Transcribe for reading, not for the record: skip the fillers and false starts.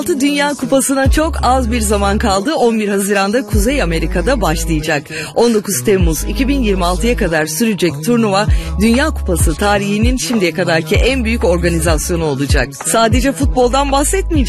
Dünya Kupası'na çok az bir zaman kaldı. 11 Haziran'da Kuzey Amerika'da başlayacak. 19 Temmuz 2026'ya kadar sürecek turnuva Dünya Kupası tarihinin şimdiye kadarki en büyük organizasyonu olacak. Sadece futboldan bahsetmeyeceğiz.